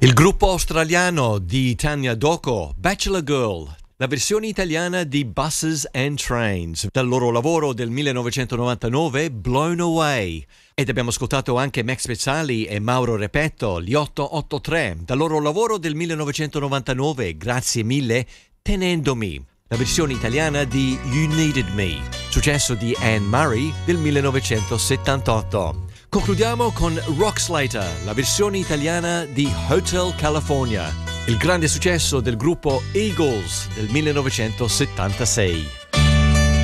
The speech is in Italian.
Il gruppo australiano di Tanya Doko, Bachelor Girl, la versione italiana di Buses and Trains, dal loro lavoro del 1999, Blown Away. Ed abbiamo ascoltato anche Max Pezzali e Mauro Repetto, gli 883, dal loro lavoro del 1999, Grazie mille, Tenendomi, la versione italiana di You Needed Me, successo di Anne Murray del 1978. Concludiamo con Rock Slater, la versione italiana di Hotel California, il grande successo del gruppo Eagles del 1976.